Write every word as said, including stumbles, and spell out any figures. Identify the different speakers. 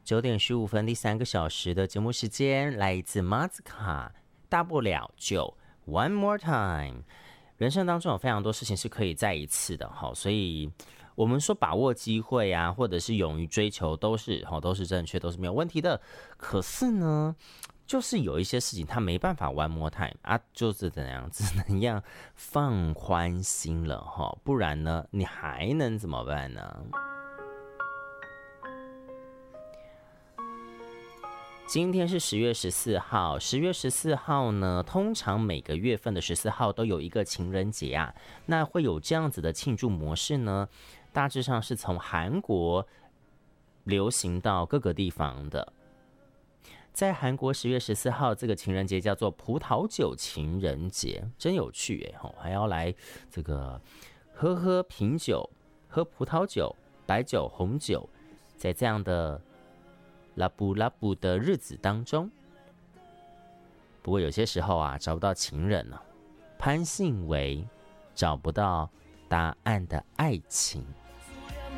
Speaker 1: 九点十五分，第三个小时的节目时间来自马子卡，大不了就 One More Time。人生当中有非常多事情是可以再一次的，所以我们说把握机会啊，或者是勇于追求，都是都是正确，都是没有问题的。可是呢，就是有一些事情它没办法 One More Time 啊，就是怎样，只能样放宽心了哈，不然呢，你还能怎么办呢？今天是十月十四号，十月十四号呢，通常每个月份的十四号都有一个情人节啊。那会有这样子的庆祝模式呢，大致上是从韩国流行到各个地方的。在韩国十月十四号这个情人节叫做葡萄酒情人节，真有趣耶，还要来这个喝喝品酒，喝葡萄酒、白酒、红酒，在这样的拉布拉布的日子当中。不过有些时候啊，找不到情人了，潘信维找不到答案的爱情。